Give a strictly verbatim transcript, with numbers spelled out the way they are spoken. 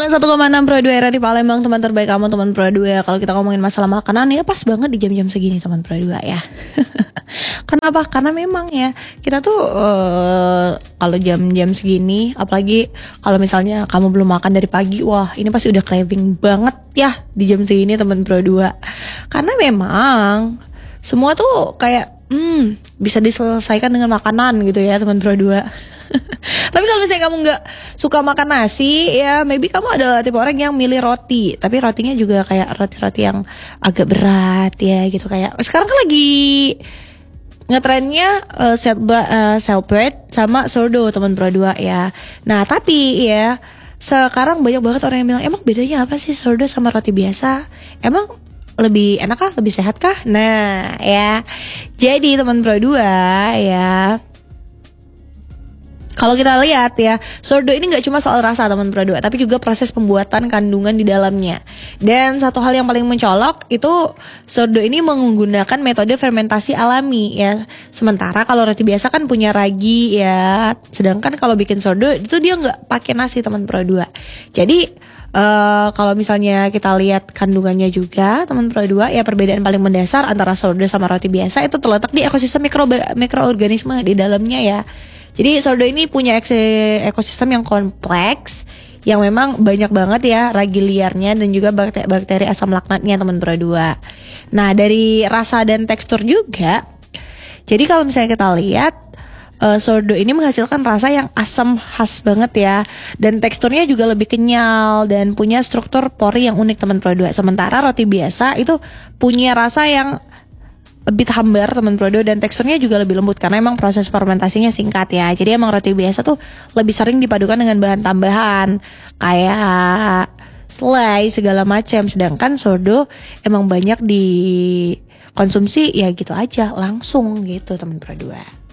sembilan puluh satu koma enam Pro dua era di Palembang, teman terbaik kamu, teman Pro dua. Kalau kita ngomongin masalah makanan ya pas banget di jam-jam segini teman Pro dua ya. Kenapa? Karena memang ya kita tuh uh, kalau jam-jam segini, apalagi kalau misalnya kamu belum makan dari pagi, wah ini pasti udah craving banget ya di jam segini teman Pro dua. Karena memang semua tuh kayak hmm, bisa diselesaikan dengan makanan gitu ya teman Pro dua. Tapi kalau misalnya kamu nggak suka makan nasi, ya maybe kamu adalah tipe orang yang milih roti. Tapi rotinya juga kayak roti-roti yang agak berat ya gitu. Kayak sekarang kan lagi ngetrennya uh, uh, bread sama sourdough teman Pro dua ya. Nah tapi ya sekarang banyak banget orang yang bilang, emang bedanya apa sih sourdough sama roti biasa? Emang lebih enak kah? Lebih sehat kah? Nah ya, jadi teman Pro dua ya, kalau kita lihat ya, sourdough ini gak cuma soal rasa teman Pro dua, tapi juga proses pembuatan kandungan di dalamnya. Dan satu hal yang paling mencolok itu sourdough ini menggunakan metode fermentasi alami ya. Sementara kalau roti biasa kan punya ragi ya. Sedangkan kalau bikin sourdough itu dia gak pakai nasi teman Pro dua. Jadi Uh, kalau misalnya kita lihat kandungannya juga teman Pro dua, ya perbedaan paling mendasar antara sourdough sama roti biasa itu terletak di ekosistem mikro mikroorganisme di dalamnya ya. Jadi sourdough ini punya ekosistem yang kompleks, yang memang banyak banget ya ragi liarnya dan juga bakteri, bakteri asam laknatnya teman Pro dua. Nah dari rasa dan tekstur juga, jadi kalau misalnya kita lihat Uh, sourdough ini menghasilkan rasa yang asam khas banget ya, dan teksturnya juga lebih kenyal dan punya struktur pori yang unik teman Pro dua. Sementara roti biasa itu punya rasa yang lebih hambar teman Pro dua, dan teksturnya juga lebih lembut karena emang proses fermentasinya singkat ya. Jadi emang roti biasa tuh lebih sering dipadukan dengan bahan tambahan kayak selai segala macam, sedangkan sourdough emang banyak dikonsumsi ya gitu aja langsung gitu teman Pro dua.